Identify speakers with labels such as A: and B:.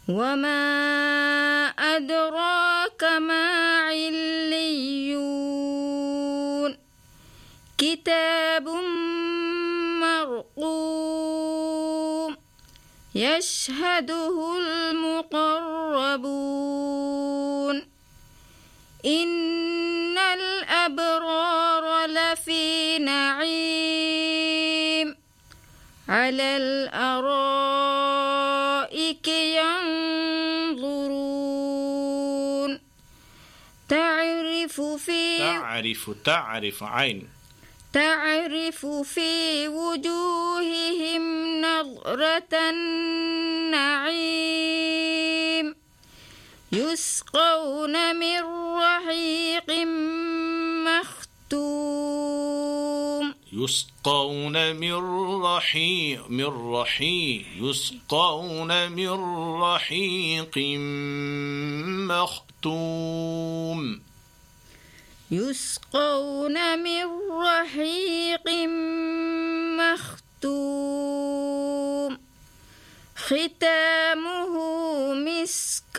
A: وما أدراك ما عليون كتاب مرقوم يشهده المقربون إن الأبرار لفي نعيم على الأرائك ينظرون تعرف في وجوههم نضرة النعيم يسقون من رحيق مختوم ختامه مسك